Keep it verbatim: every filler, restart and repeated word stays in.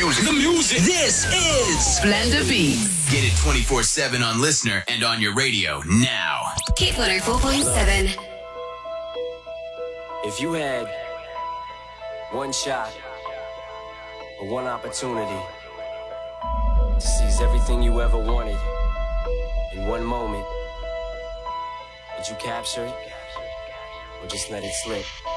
music. The music. This is Splendor Beats. Get it twenty-four seven on Listener and on your radio now. Hit one oh four point seven. If you had one shot or one opportunity to seize everything you ever wanted in one moment, would you capture it or just let it slip?